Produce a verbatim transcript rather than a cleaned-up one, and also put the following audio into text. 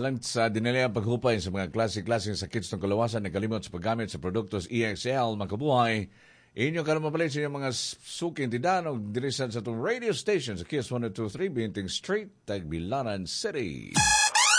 Alang sa dinaliang paghupay sa mga klase-klaseng sakit ng kalawasan na kalimot sa paggamit sa produktos E X L, makabuhay, inyo ka naman pala sa inyong mga suking tidanog dirisan sa itong radio station sa Kiss one oh two three Binting Street, Tagbilaran City.